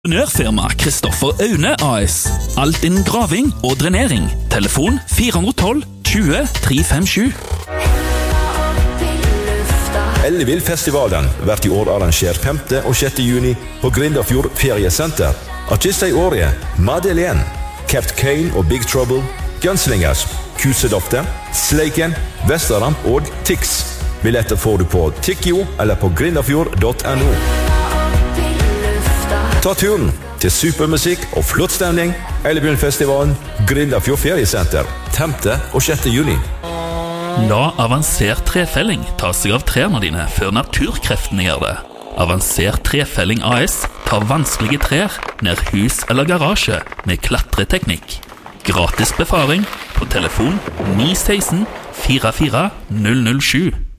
Entreprenørfirma Kristoffer Aune AS. Alt innen graving og drenering. Telefon 412 20 357. Elleville-festivalen blir i år arrangert 5. og 6. juni på Grindafjord Feriesenter. Artister i året Madeleine, Capt Kane og Big Trouble, Gunslingers, Kusedofte, Sleiken, Vesteramp og Tix. Billetter får du på Tikkio eller på grindafjord.no. Ta turen til supermusikk og flott stemning. Elleville-festivalen, Grindafjord Feriesenter, 5. og 6. juni. La avansert trefelling ta seg av trærne dine før naturkreftene gjør det. Avansert trefelling AS tar vanskelige trær ned hus eller garasje med klatreteknikk. Gratis befaring på telefon 916 44 007.